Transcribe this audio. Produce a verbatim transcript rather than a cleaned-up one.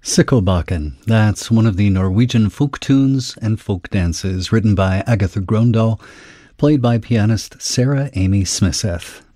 Sikkelbakken. That's one of the Norwegian folk tunes and folk dances written by Agatha Grøndahl, played by pianist Sarah Amy Smithseth.